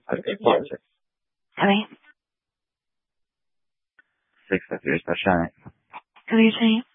Honey? 6 of your special. What are you saying?